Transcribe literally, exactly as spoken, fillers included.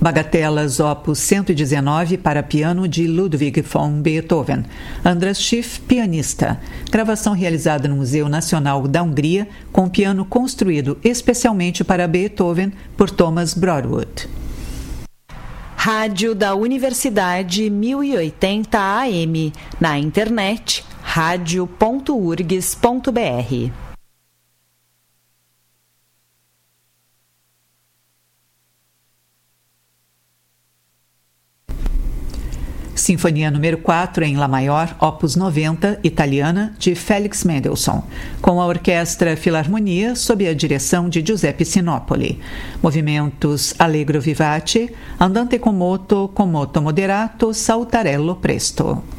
Bagatelas opus cento e dezenove para piano de Ludwig von Beethoven. Andras Schiff, pianista. Gravação realizada no Museu Nacional da Hungria com piano construído especialmente para Beethoven por Thomas Broadwood. Rádio da Universidade mil e oitenta A M. Na internet, rádio ponto urgs ponto br. Sinfonia número quatro em Lá maior, opus noventa, italiana, de Felix Mendelssohn, com a Orquestra Filarmonia sob a direção de Giuseppe Sinopoli. Movimentos Allegro vivace, andante con moto, con moto moderato, saltarello presto.